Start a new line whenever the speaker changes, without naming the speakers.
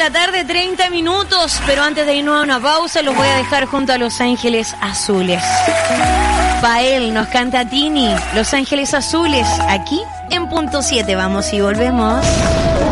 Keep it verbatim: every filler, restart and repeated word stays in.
la tarde, treinta minutos, pero antes de irnos a una pausa los voy a dejar junto a Los Ángeles Azules. Pael nos canta Tini, Los Ángeles Azules, aquí en Punto siete. Vamos y volvemos.